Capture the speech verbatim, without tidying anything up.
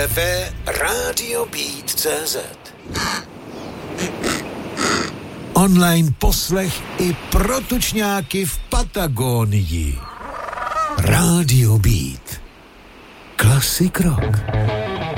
w w w tečka radio beat tečka cé zet. Online poslech i pro tučňáky v Patagónii. Radio Beat. Classic rock.